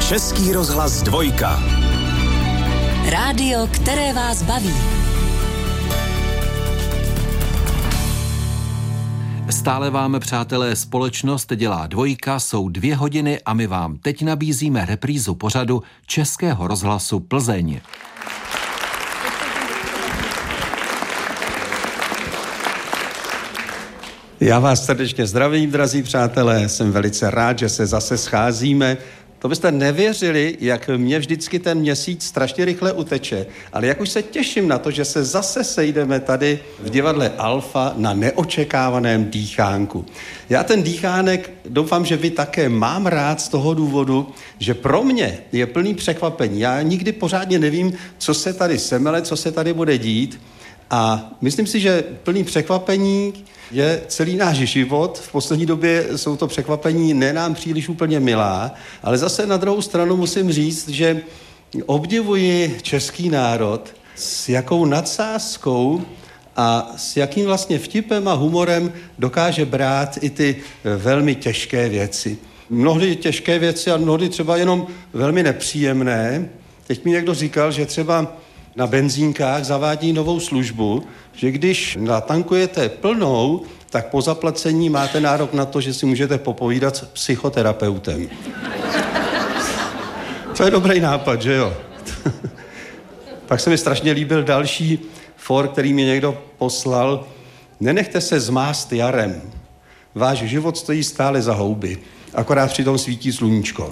Český rozhlas 2. Rádio, které vás baví. Stále vám, přátelé, společnost dělá 2, jsou 2 hodiny a my vám teď nabízíme reprízu pořadu Českého rozhlasu Plzeň. Já vás srdečně zdravím, drazí přátelé, jsem velice rád, že se zase scházíme. To byste nevěřili, jak mě vždycky ten měsíc strašně rychle uteče, ale jak už se těším na to, že se zase sejdeme tady v divadle Alfa na neočekávaném dýchánku. Já ten dýchánek doufám, že vy také mám rád z toho důvodu, že pro mě je plný překvapení. Já nikdy pořádně nevím, co se tady semele, co se tady bude dít a myslím si, že plný překvapení je celý náš život. V poslední době jsou to překvapení ne nám příliš úplně milá, ale zase na druhou stranu musím říct, že obdivuji český národ, s jakou nadsázkou a s jakým vlastně vtipem a humorem dokáže brát i ty velmi těžké věci. Mnohdy těžké věci a mnohdy třeba jenom velmi nepříjemné. Teď mi někdo říkal, že třeba na benzínkách zavádí novou službu, že když natankujete plnou, tak po zaplacení máte nárok na to, že si můžete popovídat s psychoterapeutem. To je dobrý nápad, že jo? Pak se mi strašně líbil další for, který mi někdo poslal. Nenechte se zmást jarem. Váš život stojí stále za houby. Akorát přitom svítí sluníčko.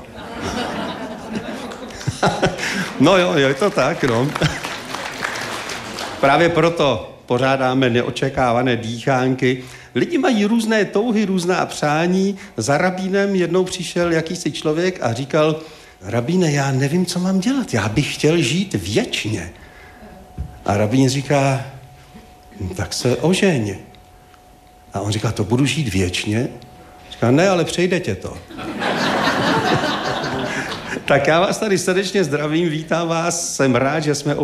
No jo, je to tak, no. Právě proto pořádáme neočekávané dýchánky. Lidi mají různé touhy, různá přání. Za rabínem jednou přišel jakýsi člověk a říkal: rabíne, já nevím, co mám dělat, já bych chtěl žít věčně. A rabín říká: tak se ožeň. A on říká: to budu žít věčně? Říká: ne, ale přejde tě to. Tak já vás tady srdečně zdravím, vítám vás, jsem rád, že jsme